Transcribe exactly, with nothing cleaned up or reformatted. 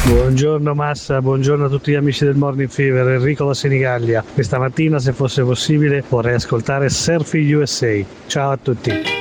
Buongiorno Massa, buongiorno a tutti gli amici del Morning Fever, Enrico da Senigallia. Questa mattina, se fosse possibile, vorrei ascoltare Surfing U S A. Ciao a tutti.